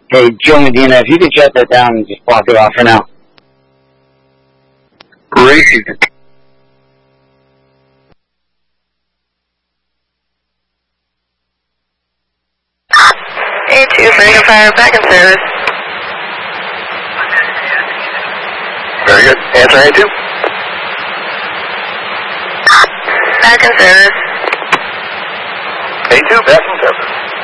Hey, Joe Medina, if you could shut that down and just block it off for now. Great. A2, Freedom Fire, back in service. Very good. Answer A2. Back in service. A2, back in service.